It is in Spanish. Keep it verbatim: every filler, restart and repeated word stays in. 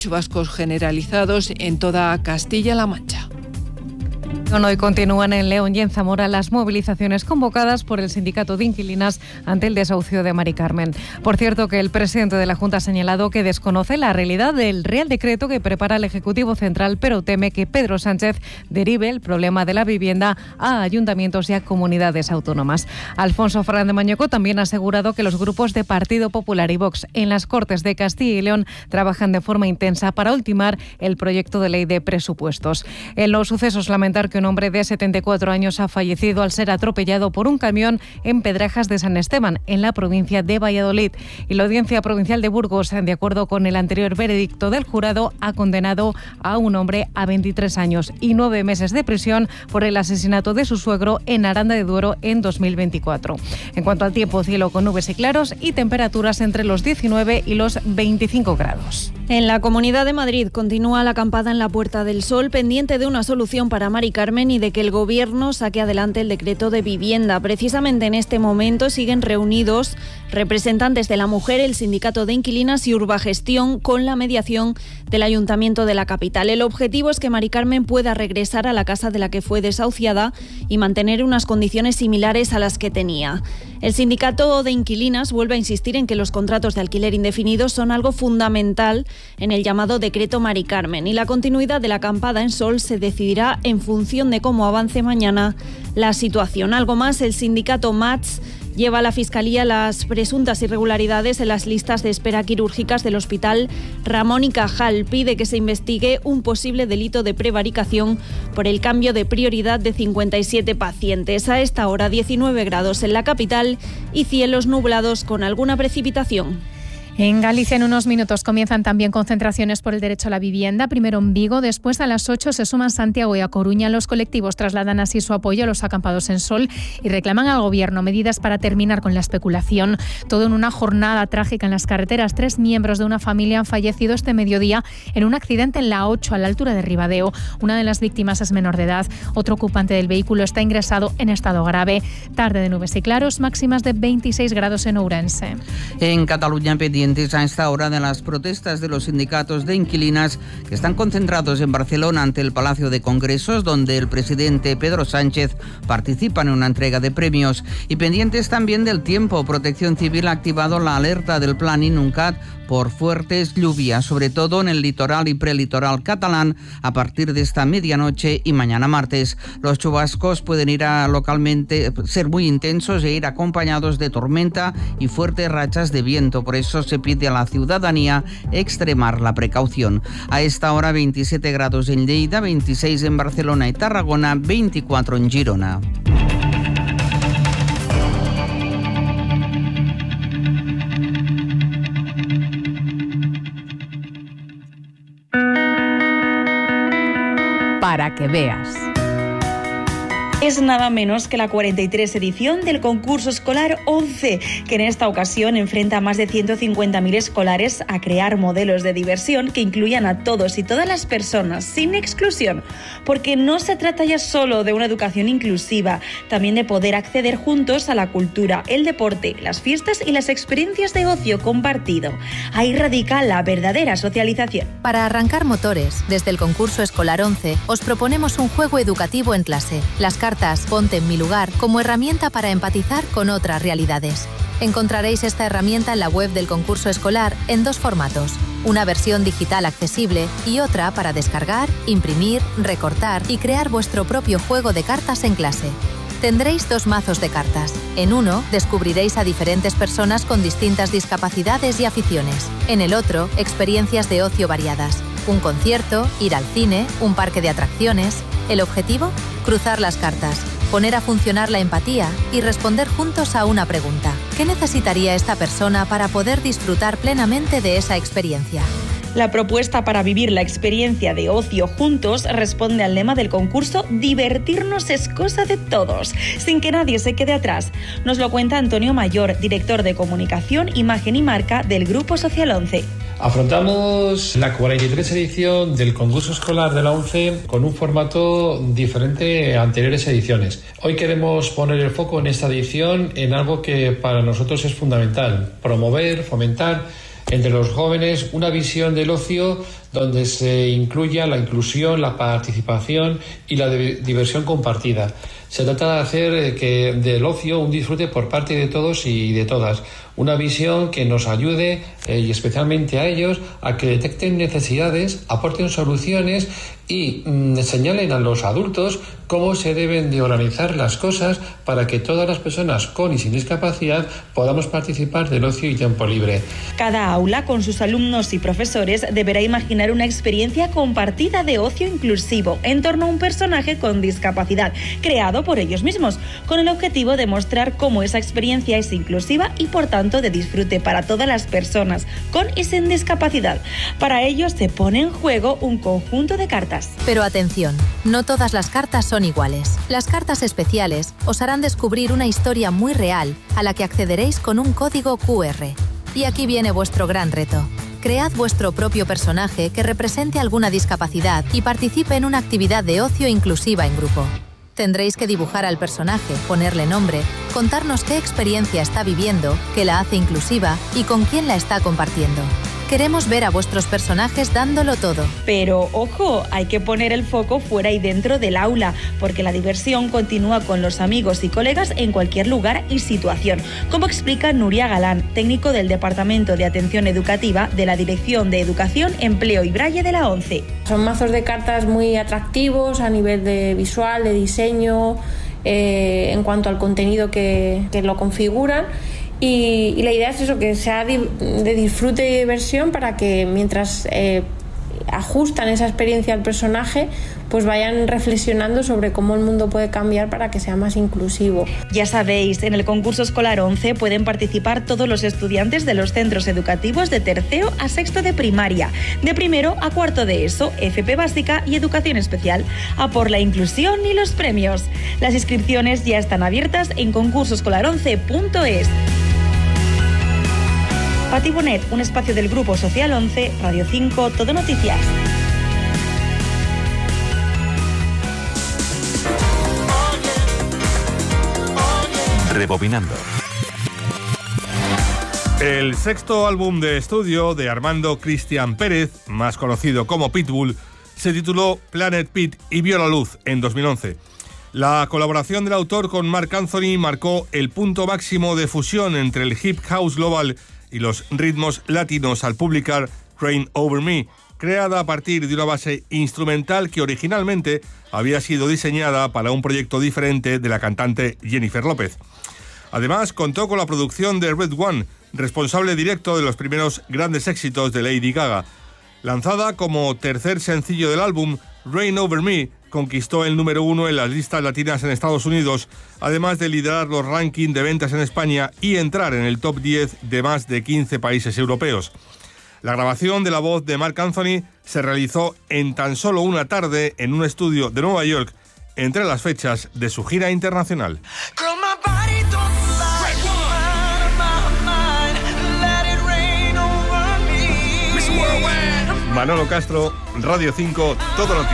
Chubascos generalizados en toda Castilla-La Mancha. Hoy continúan en León y en Zamora las movilizaciones convocadas por el sindicato de inquilinas ante el desahucio de Mari Carmen. Por cierto, que el presidente de la Junta ha señalado que desconoce la realidad del Real Decreto que prepara el Ejecutivo Central, pero teme que Pedro Sánchez derive el problema de la vivienda a ayuntamientos y a comunidades autónomas. Alfonso Fernández Mañueco también ha asegurado que los grupos de Partido Popular y Vox en las Cortes de Castilla y León trabajan de forma intensa para ultimar el proyecto de ley de presupuestos. En los sucesos, lamentar que un hombre de setenta y cuatro años ha fallecido al ser atropellado por un camión en Pedrajas de San Esteban, en la provincia de Valladolid. Y la Audiencia Provincial de Burgos, de acuerdo con el anterior veredicto del jurado, ha condenado a un hombre a veintitrés años y nueve meses de prisión por el asesinato de su suegro en Aranda de Duero en dos mil veinticuatro. En cuanto al tiempo, cielo con nubes y claros y temperaturas entre los diecinueve y los veinticinco grados. En la Comunidad de Madrid continúa la acampada en la Puerta del Sol, pendiente de una solución para Mari Carmen y de que el Gobierno saque adelante el decreto de vivienda. Precisamente en este momento siguen reunidos representantes de la mujer, el sindicato de inquilinas y Urbagestión con la mediación del Ayuntamiento de la capital. El objetivo es que Mari Carmen pueda regresar a la casa de la que fue desahuciada y mantener unas condiciones similares a las que tenía. El sindicato de inquilinas vuelve a insistir en que los contratos de alquiler indefinidos son algo fundamental en el llamado decreto Mari Carmen, y la continuidad de la acampada en Sol se decidirá en función de cómo avance mañana la situación. Algo más, el sindicato M A T S lleva a la Fiscalía las presuntas irregularidades en las listas de espera quirúrgicas del Hospital Ramón y Cajal. Pide que se investigue un posible delito de prevaricación por el cambio de prioridad de cincuenta y siete pacientes. A esta hora diecinueve grados en la capital y cielos nublados con alguna precipitación. En Galicia en unos minutos comienzan también concentraciones por el derecho a la vivienda, primero en Vigo, después a las ocho se suman Santiago y A Coruña. Los colectivos trasladan así su apoyo a los acampados en Sol y reclaman al Gobierno medidas para terminar con la especulación. Todo en una jornada trágica en las carreteras. Tres miembros de una familia han fallecido este mediodía en un accidente en la A ocho a la altura de Ribadeo. Una de las víctimas es menor de edad. Otro ocupante del vehículo está ingresado en estado grave. Tarde de nubes y claros, máximas de veintiséis grados en Ourense. En Cataluña, pendientes a esta hora de las protestas de los sindicatos de inquilinas que están concentrados en Barcelona ante el Palacio de Congresos, donde el presidente Pedro Sánchez participa en una entrega de premios. Y pendientes también del tiempo. Protección Civil ha activado la alerta del Plan Inuncat por fuertes lluvias, sobre todo en el litoral y prelitoral catalán, a partir de esta medianoche y mañana martes. Los chubascos pueden ir a localmente ser muy intensos e ir acompañados de tormenta y fuertes rachas de viento. Por eso se pide a la ciudadanía extremar la precaución. A esta hora veintisiete grados en Lleida, veintiséis en Barcelona y Tarragona, veinticuatro en Girona. Para que veas. Es nada menos que la cuarenta y tres edición del concurso escolar once, que en esta ocasión enfrenta a más de ciento cincuenta mil escolares a crear modelos de diversión que incluyan a todos y todas las personas, sin exclusión, porque no se trata ya solo de una educación inclusiva, también de poder acceder juntos a la cultura, el deporte, las fiestas y las experiencias de ocio compartido. Ahí radica la verdadera socialización. Para arrancar motores, desde el concurso escolar once, os proponemos un juego educativo en clase. Las cartas Ponte en mi lugar como herramienta para empatizar con otras realidades. Encontraréis esta herramienta en la web del concurso escolar en dos formatos. Una versión digital accesible y otra para descargar, imprimir, recortar y crear vuestro propio juego de cartas en clase. Tendréis dos mazos de cartas. En uno descubriréis a diferentes personas con distintas discapacidades y aficiones. En el otro, experiencias de ocio variadas. Un concierto, ir al cine, un parque de atracciones. ¿El objetivo? Cruzar las cartas, poner a funcionar la empatía y responder juntos a una pregunta. ¿Qué necesitaría esta persona para poder disfrutar plenamente de esa experiencia? La propuesta para vivir la experiencia de ocio juntos responde al lema del concurso Divertirnos es cosa de todos, sin que nadie se quede atrás. Nos lo cuenta Antonio Mayor, director de Comunicación, Imagen y Marca del Grupo Social once. Afrontamos la cuarenta y tres edición del concurso escolar de la once con un formato diferente a anteriores ediciones. Hoy queremos poner el foco en esta edición en algo que para nosotros es fundamental: promover, fomentar entre los jóvenes una visión del ocio donde se incluya la inclusión, la participación y la diversión compartida. Se trata de hacer que del ocio un disfrute por parte de todos y de todas. Una visión que nos ayude, eh, y especialmente a ellos, a que detecten necesidades, aporten soluciones y mmm, señalen a los adultos cómo se deben de organizar las cosas para que todas las personas con y sin discapacidad podamos participar del ocio y tiempo libre. Cada aula, con sus alumnos y profesores, deberá imaginar una experiencia compartida de ocio inclusivo en torno a un personaje con discapacidad, creado por ellos mismos, con el objetivo de mostrar cómo esa experiencia es inclusiva y, por tanto, de disfrute para todas las personas con y sin discapacidad. Para ello se pone en juego un conjunto de cartas. Pero atención, no todas las cartas son iguales. Las cartas especiales os harán descubrir una historia muy real a la que accederéis con un código cu erre. Y aquí viene vuestro gran reto. Cread vuestro propio personaje que represente alguna discapacidad y participe en una actividad de ocio inclusiva en grupo. Tendréis que dibujar al personaje, ponerle nombre, contarnos qué experiencia está viviendo, qué la hace inclusiva y con quién la está compartiendo. Queremos ver a vuestros personajes dándolo todo. Pero, ojo, hay que poner el foco fuera y dentro del aula, porque la diversión continúa con los amigos y colegas en cualquier lugar y situación, como explica Nuria Galán, técnico del Departamento de Atención Educativa de la Dirección de Educación, Empleo y Braille de la ONCE. Son mazos de cartas muy atractivos a nivel de visual, de diseño, eh, en cuanto al contenido que, que lo configuran. Y, y la idea es eso, que sea de disfrute y diversión para que mientras eh, ajustan esa experiencia al personaje, pues vayan reflexionando sobre cómo el mundo puede cambiar para que sea más inclusivo. Ya sabéis, en el concurso escolar once pueden participar todos los estudiantes de los centros educativos de tercero a sexto de primaria, de primero a cuarto de ESO, F P básica y educación especial, a por la inclusión y los premios. Las inscripciones ya están abiertas en concurso escolar once punto es. Pati Bonet, un espacio del Grupo Social once, Radio cinco, Todo Noticias. Rebobinando. El sexto álbum de estudio de Armando Cristian Pérez, más conocido como Pitbull, se tituló Planet Pit y vio la luz en dos mil once. La colaboración del autor con Marc Anthony marcó el punto máximo de fusión entre el hip house global y los ritmos latinos al publicar Rain Over Me, creada a partir de una base instrumental que originalmente había sido diseñada para un proyecto diferente de la cantante Jennifer López. Además, contó con la producción de Red One, responsable directo de los primeros grandes éxitos de Lady Gaga. Lanzada como tercer sencillo del álbum, Rain Over Me conquistó el número uno en las listas latinas en Estados Unidos, además de liderar los rankings de ventas en España y entrar en el top diez de más de quince países europeos. La grabación de la voz de Marc Anthony se realizó en tan solo una tarde en un estudio de Nueva York, entre las fechas de su gira internacional. Manolo Castro, Radio cinco, Todo Noticias.